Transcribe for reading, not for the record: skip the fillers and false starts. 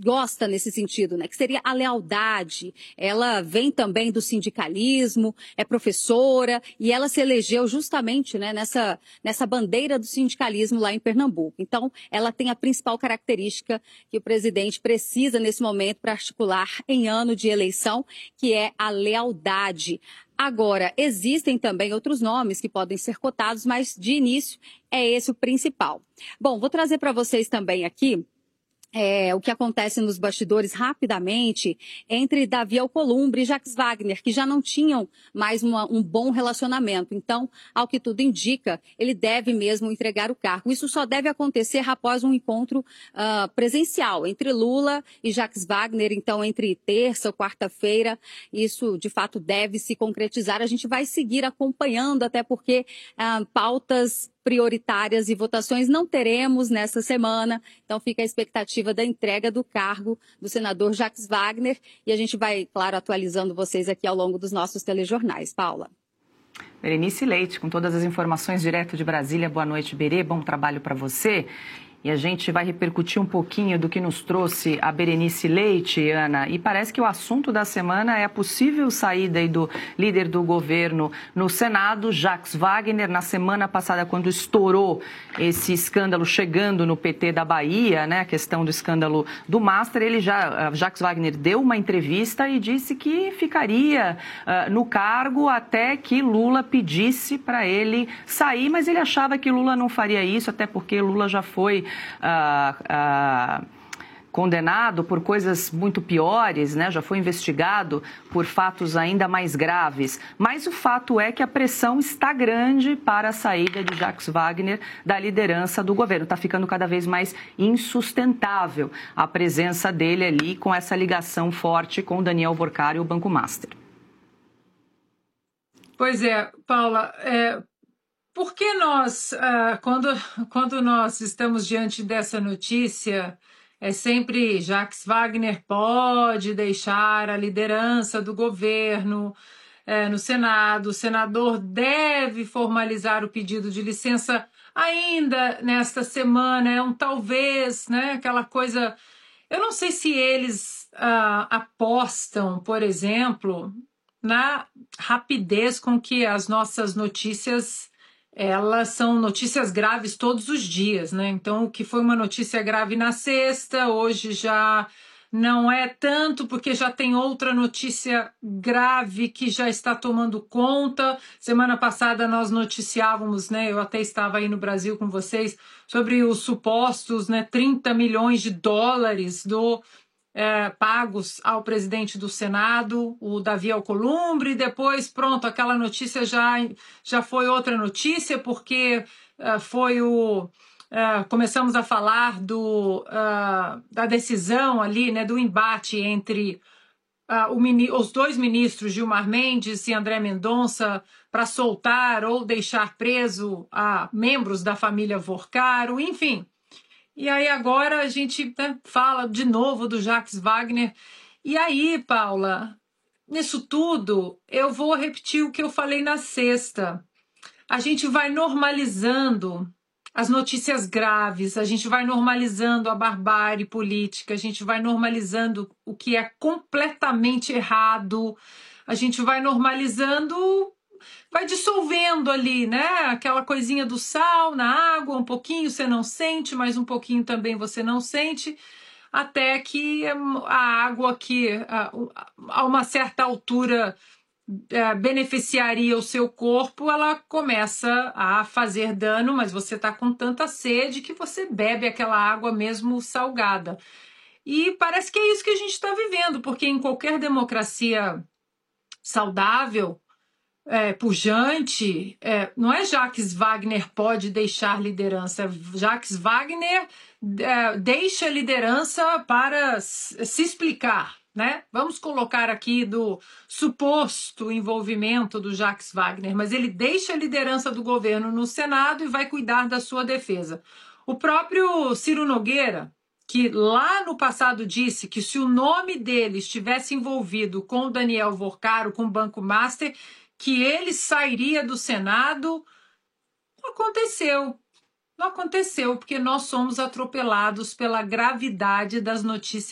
gosta nesse sentido, né? Que seria a lealdade. Ela vem também do sindicalismo, é professora e ela se elegeu justamente, né, nessa bandeira do sindicalismo lá em Pernambuco. Então, ela tem a principal característica que o presidente precisa nesse momento para articular em ano de eleição, que é a lealdade. Agora, existem também outros nomes que podem ser cotados, mas de início é esse o principal. Bom, vou trazer para vocês também aqui o que acontece nos bastidores rapidamente entre Davi Alcolumbre e Jacques Wagner, que já não tinham mais um bom relacionamento. Então, ao que tudo indica, ele deve mesmo entregar o cargo. Isso só deve acontecer após um encontro presencial entre Lula e Jacques Wagner, então entre terça ou quarta-feira. Isso, de fato, deve se concretizar. A gente vai seguir acompanhando, até porque pautas prioritárias e votações não teremos nessa semana, então fica a expectativa da entrega do cargo do senador Jacques Wagner e a gente vai, claro, atualizando vocês aqui ao longo dos nossos telejornais. Paula. Berenice Leite, com todas as informações direto de Brasília. Boa noite, Berê, bom trabalho para você. E a gente vai repercutir um pouquinho do que nos trouxe a Berenice Leite, Ana. E parece que o assunto da semana é a possível saída aí do líder do governo no Senado, Jacques Wagner. Na semana passada, quando estourou esse escândalo chegando no PT da Bahia, né, a questão do escândalo do Master, Jacques Wagner deu uma entrevista e disse que ficaria no cargo até que Lula pedisse para ele sair, mas ele achava que Lula não faria isso, até porque Lula já foi condenado por coisas muito piores, né? Já foi investigado por fatos ainda mais graves. Mas o fato é que a pressão está grande para a saída de Jacques Wagner da liderança do governo. Está ficando cada vez mais insustentável a presença dele ali com essa ligação forte com Daniel Worcar e o Banco Master. Pois é, Paula, por que nós, quando nós estamos diante dessa notícia, é sempre Jacques Wagner pode deixar a liderança do governo no Senado, o senador deve formalizar o pedido de licença ainda nesta semana, é um talvez, né, aquela coisa... Eu não sei se eles apostam, por exemplo, na rapidez com que as nossas notícias... elas são notícias graves todos os dias, né? Então, o que foi uma notícia grave na sexta, hoje já não é tanto, porque já tem outra notícia grave que já está tomando conta. Semana passada nós noticiávamos, né? Eu até estava aí no Brasil com vocês, sobre os supostos, né, 30 milhões de dólares pagos ao presidente do Senado, o Davi Alcolumbre, e depois, pronto, aquela notícia já foi outra notícia, porque começamos a falar da decisão ali, né, do embate entre os dois ministros, Gilmar Mendes e André Mendonça, para soltar ou deixar preso membros da família Worcar, enfim... E aí agora a gente, né, fala de novo do Jacques Wagner. E aí, Paula, nisso tudo, eu vou repetir o que eu falei na sexta. A gente vai normalizando as notícias graves, a gente vai normalizando a barbárie política, a gente vai normalizando o que é completamente errado, a gente vai normalizando... vai dissolvendo ali, né? Aquela coisinha do sal na água, um pouquinho você não sente, mas um pouquinho também você não sente, até que a água que a uma certa altura beneficiaria o seu corpo, ela começa a fazer dano, mas você está com tanta sede que você bebe aquela água mesmo salgada. E parece que é isso que a gente está vivendo, porque em qualquer democracia saudável, pujante, não é Jacques Wagner pode deixar liderança, Jacques Wagner deixa a liderança para se explicar, né? Vamos colocar aqui do suposto envolvimento do Jacques Wagner, mas ele deixa a liderança do governo no Senado e vai cuidar da sua defesa. O próprio Ciro Nogueira, que lá no passado disse que se o nome dele estivesse envolvido com o Daniel Worcar ou com o Banco Master, que ele sairia do Senado, não aconteceu. Não aconteceu, porque nós somos atropelados pela gravidade das notícias